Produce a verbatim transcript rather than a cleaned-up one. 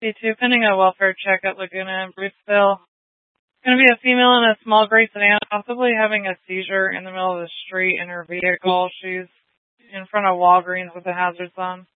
C two, pending a welfare check at Laguna and Bruceville. Going to be a female in a small gray sedan, possibly having a seizure in the middle of the street in her vehicle. She's in front of Walgreens with the hazards on.